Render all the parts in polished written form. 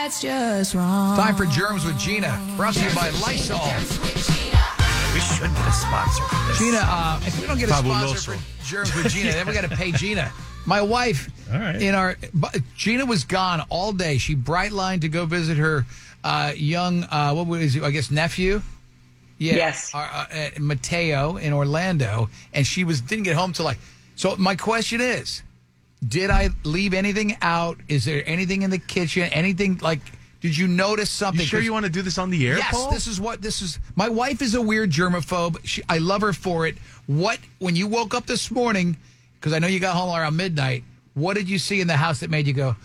that's just wrong. Time for Germs with Gina. Brought to you by Lysol. We should get a sponsor for this. Gina, if we don't get a sponsor for Germs with Gina, then we got to pay Gina. My wife, Gina was gone all day. She bright lined to go visit her young, what was it, I guess, nephew? Yeah, yes. Mateo in Orlando. And she didn't get home till like, so my question is, did I leave anything out? Is there anything in the kitchen? Anything like, did you notice something? You sure you want to do this on the air, yes, Paul? this is, my wife is a weird germaphobe. I love her for it. When you woke up this morning, because I know you got home around midnight, what did you see in the house that made you go,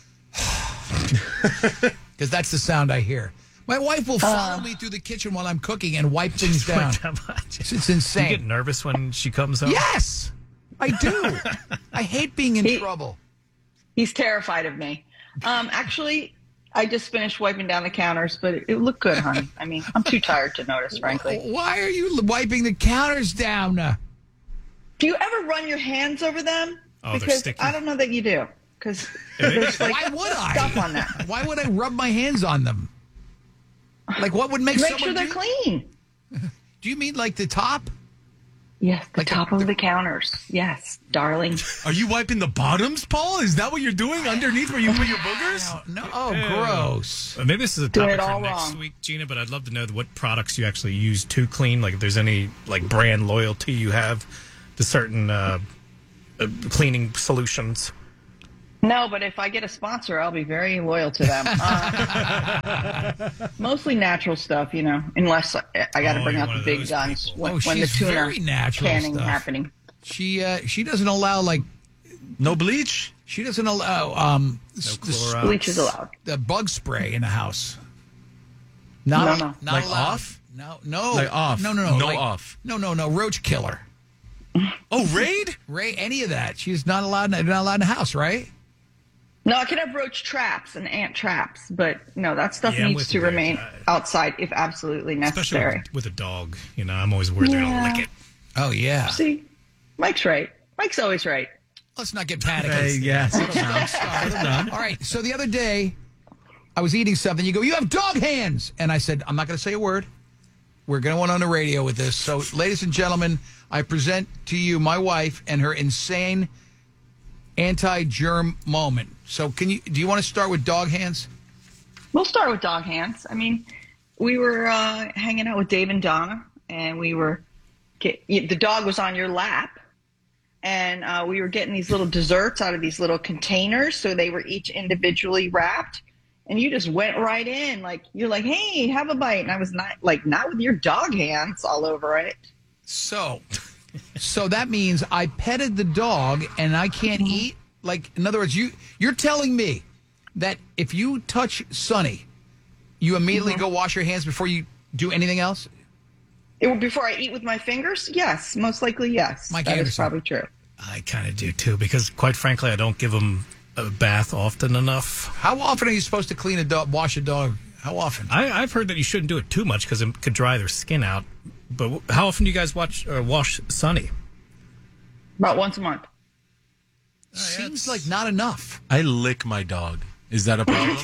because that's the sound I hear. My wife will follow me through the kitchen while I'm cooking and wipe things down. It's insane. You get nervous when she comes home? Yes, I do. I hate being in trouble. He's terrified of me. Actually, I just finished wiping down the counters, but it looked good, honey. I mean, I'm too tired to notice, frankly. Why are you wiping the counters down? Do you ever run your hands over them? Oh, because they're sticky. I don't know that you do. Because there's like why would stuff I? on that. Why would I rub my hands on them? Like, what would make sure they're clean? Do you mean like the top? Yes, the top of the counters. Yes, darling. Are you wiping the bottoms, Paul? Is that what you're doing underneath where you put your boogers? No. Oh, gross. Maybe this is a Doing topic it for all next wrong. week, Gina, but I'd love to know what products you actually use to clean. Like if there's any like brand loyalty you have to certain cleaning solutions. No, but if I get a sponsor, I'll be very loyal to them. Mostly natural stuff, unless I got to bring out the big guns when the she's tuna very natural canning stuff. happening. She doesn't allow no bleach. She doesn't allow No Clorox. Bleach is allowed. the bug spray in the house. No. Not Like allowed. off? No. Like off. No. No like, off. No. Roach killer. Oh, Raid? Any of that. She's not allowed. Not allowed in the house, right? No, I can have roach traps and ant traps, but no, that stuff Yeah, I'm needs with to you there. remain outside if absolutely necessary. Especially with a dog. I'm always worried they're going to lick it. Oh yeah. See, Mike's right. Mike's always right. Let's not get panicky. Yes. All right. So the other day, I was eating something. You go, you have dog hands, and I said, I'm not going to say a word. We're going to go on the radio with this. So, ladies and gentlemen, I present to you my wife and her insane anti-germ moment. So, do you want to start with dog hands? We'll start with dog hands. I mean, we were hanging out with Dave and Donna, and the dog was on your lap, and we were getting these little desserts out of these little containers, so they were each individually wrapped, and you just went right in, you're like, hey, have a bite, and I was not with your dog hands all over it. So that means I petted the dog, and I can't eat. In other words, you're telling me that if you touch Sonny, you immediately go wash your hands before you do anything else? Before I eat with my fingers? Yes, most likely yes. Mike that Anderson. is probably true. I kind of do too, because quite frankly, I don't give them a bath often enough. How often are you supposed to clean a dog, wash a dog? How often? I've heard that you shouldn't do it too much because it could dry their skin out. But how often do you guys wash Sonny? About once a month. Seems like not enough. I lick my dog. Is that a problem?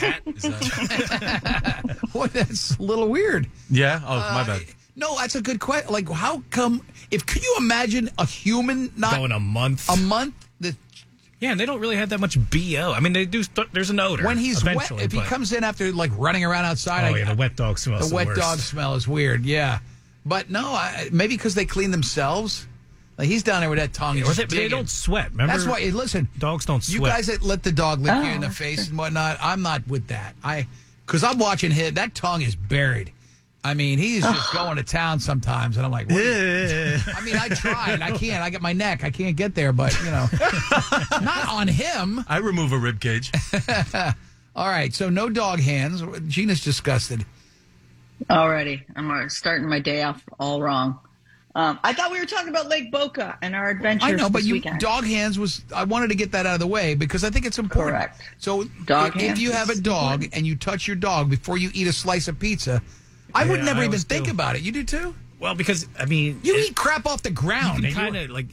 What? That's a little weird. Yeah? Oh, my bad. No, that's a good question. How come? Could you imagine a human not Going a month? A month? Yeah, and they don't really have that much BO. I mean, they do. There's an odor When he's wet, eventually, if he comes in after running around outside, the wet dog smell. The wet dog smell is weird. Yeah, but no, maybe because they clean themselves. He's down there with that tongue. Or they don't sweat. Remember? That's why. Listen, dogs don't sweat. You guys that let the dog lick you in the face and whatnot, I'm not with that. Because I'm watching him. That tongue is buried. I mean, he's just going to town sometimes, and I'm like, I tried. I can't. I got my neck. I can't get there, but, not on him. I remove a rib cage. All right, so no dog hands. Gina's disgusted. Alrighty. I'm starting my day off all wrong. I thought we were talking about Lake Boca and our adventures I know, but this weekend. dog hands I wanted to get that out of the way because I think it's important. Correct. So Dog if hands you have a is dog important. and you touch your dog before you eat a slice of pizza, I would never even think about it. You do too? Well, because, I mean... You eat crap off the ground. You can kind of,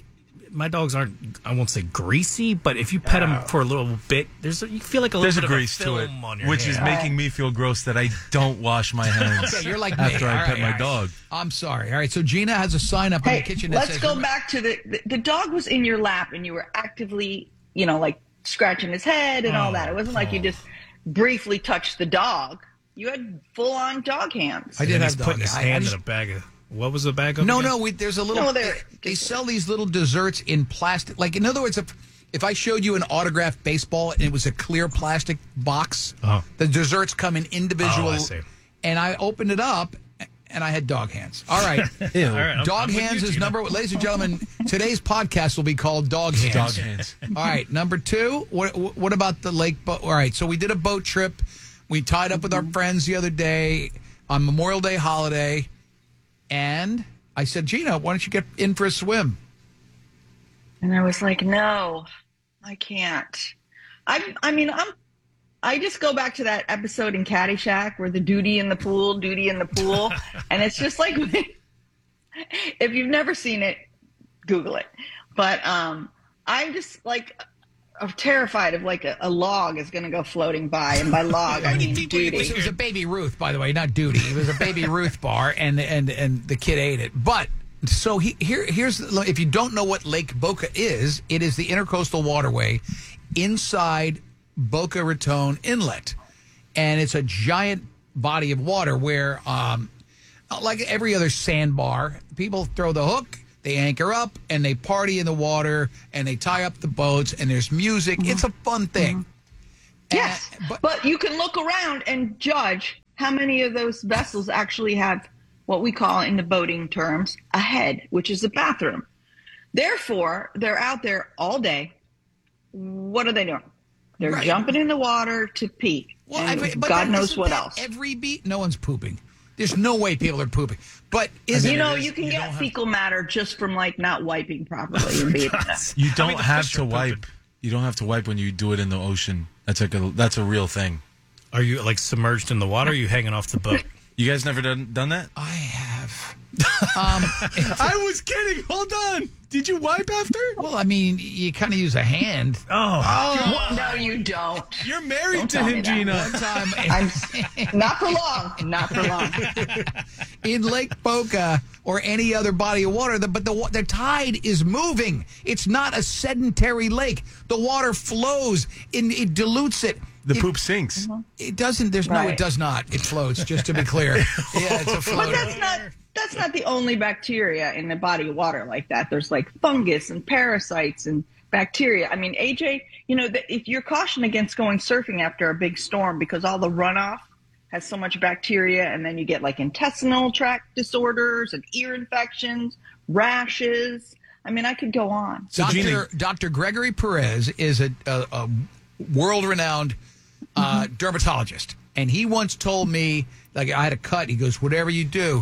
my dogs aren't, I won't say greasy, but if you pet them for a little bit, you feel like a little bit of grease to it, on your which hand. is making me feel gross that I don't wash my hands. Okay, you're like me. after I All pet right, my all right. dog. I'm sorry. All right, so Gina has a sign up in the Hey, kitchen that let's says... go back to the dog was in your lap and you were actively, like scratching his head and all that. It wasn't like you just briefly touched the dog. You had full-on dog hands. I And did then have he's dog putting his hands. hand in a bag of, what was the bag of? No, again? no. There's a little. No, they sell these little desserts in plastic. Like, in other words, if I showed you an autographed baseball and it was a clear plastic box, the desserts come in individual. Oh, I see. And I opened it up, and I had dog hands. All right, All right, dog I'm with hands you, is Gina. number. Ladies and gentlemen, today's podcast will be called Dog Hands. Dog hands. All right, number 2. What about the lake boat? All right, so we did a boat trip. We tied up with our friends the other day on Memorial Day holiday, and I said, Gina, why don't you get in for a swim? And I was like, no, I can't. I just go back to that episode in Caddyshack where the duty in the pool, and it's just like, if you've never seen it, Google it. But I'm just like, I'm terrified of like a log is going to go floating by, and by log I mean duty. It was a Baby Ruth, by the way, not duty. It was a Baby Ruth bar, and the kid ate it. But so here's if you don't know what Lake Boca is, it is the intercoastal waterway inside Boca Raton Inlet, and it's a giant body of water where, like every other sandbar, people throw the hook. They anchor up and they party in the water and they tie up the boats and there's music. It's a fun thing. Yes, but you can look around and judge how many of those vessels actually have what we call in the boating terms a head, which is a bathroom. Therefore, they're out there all day. What are they doing? They're jumping in the water to pee. Well, and but God knows isn't what that else. Every beat, no one's pooping. There's no way people are pooping. But You can get fecal matter just from like not wiping properly and being You don't the have fish to are wipe. pooping. You don't have to wipe when you do it in the ocean. That's a real thing. Are you like submerged in the water? Or are you hanging off the boat? You guys never done that? I have. I was kidding. Hold on. Did you wipe after? Well, I mean, you kind of use a hand. No, you don't. You're married Don't to tell him, me that. Gina. One time I'm not for long. Not for long. in Lake Boca or any other body of water, but the tide is moving. It's not a sedentary lake. The water flows, and it dilutes it. The poop sinks. It doesn't. No, it Right. does not. It floats. Just to be clear. Yeah, it's a But floater. that's not the only bacteria in the body of water like that. There's like fungus and parasites and bacteria. I mean, AJ, if you're cautioned against going surfing after a big storm because all the runoff has so much bacteria, and then you get like intestinal tract disorders and ear infections, rashes. I mean, I could go on. Dr. Gregory Perez is a world-renowned dermatologist, and he once told me, like, I had a cut. He goes, whatever you do,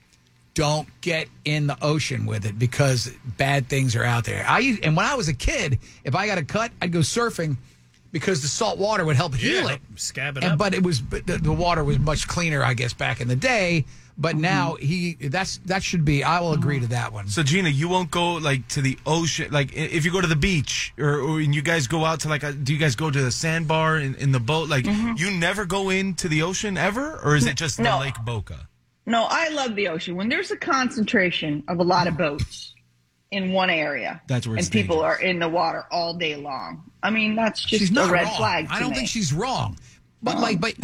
don't get in the ocean with it because bad things are out there. And when I was a kid, if I got a cut, I'd go surfing because the salt water would help heal it. Scab it up. But the water was much cleaner, I guess, back in the day. But now that should be. I will agree to that one. So Gina, you won't go like to the ocean. Like if you go to the beach or you guys go out to do you guys go to the sandbar in the boat? Like you never go into the ocean ever, or is it just the Lake Boca? No, I love the ocean. When there's a concentration of a lot of boats in one area, That's where it's and people dangerous. are in the water all day long. I mean, that's just She's a not red wrong. flag. I don't me. think she's wrong. But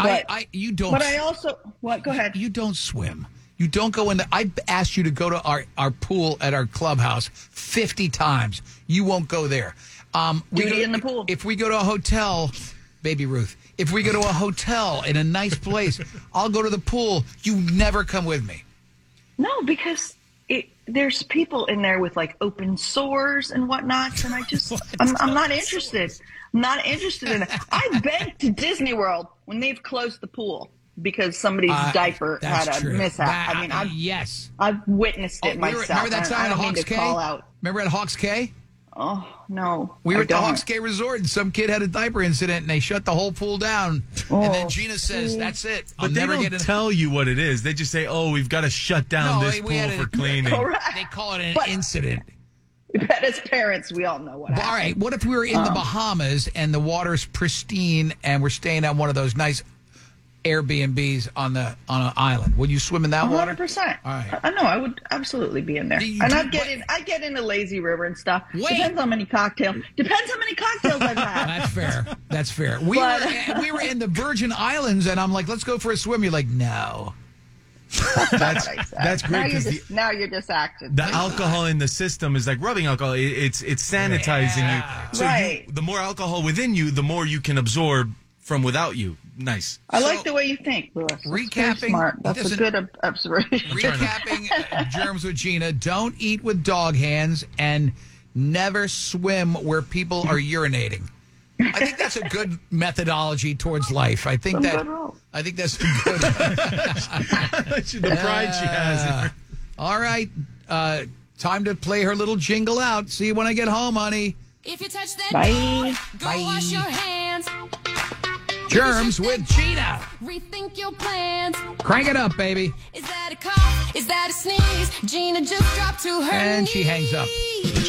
you don't. But I also what? Go ahead. You don't swim. You don't go in the. I asked you to go to our pool at our clubhouse 50 times. You won't go there. Duty in the pool. If we go to a hotel, Baby Ruth. If we go to a hotel in a nice place, I'll go to the pool. You never come with me. No, because there's people in there with like open sores and whatnot, and I'm not interested. I'm not interested in it. I've been to Disney World when they've closed the pool because somebody's diaper had a mishap. Yes. I've witnessed it myself. Remember that time I at don't mean Hawks to Cay? call out. Remember at Hawks Cay? Oh no, We were I at the don't. Hawks Cay Resort, and some kid had a diaper incident, and they shut the whole pool down. And then Gina says, "That's it. I'll But they never don't get in." tell you what it is. They just say, "Oh, we've got to shut down No, this we pool had for cleaning." Correct. They call it an But- incident. But as parents, we all know what happened. All right, what if we were in the Bahamas and the water's pristine and we're staying on one of those nice Airbnbs on an island? Would you swim in that water? 100%. All right. I know. I would absolutely be in there. I get in a lazy river and stuff. Depends how many cocktails. I've had. That's fair. We were in the Virgin Islands, and I'm like, let's go for a swim. You're like, no. That's great because now you're just acting. The alcohol in the system is like rubbing alcohol. It's sanitizing you. So the more alcohol within you, the more you can absorb from without you. Nice. I like the way you think, Louis. Recapping. Smart. That's a good observation. Recapping Germs with Gina. Don't eat with dog hands and never swim where people are urinating. I think that's a good methodology towards life. I think that's a good. The pride she has in her. All right, time to play her little jingle out. See you when I get home, honey. If you touch that Bye. Go wash your hands. Germs with Gina. Rethink your plans. Crank it up, baby. Is that a cough? Is that a sneeze? Gina just dropped to her And she hangs up. knees.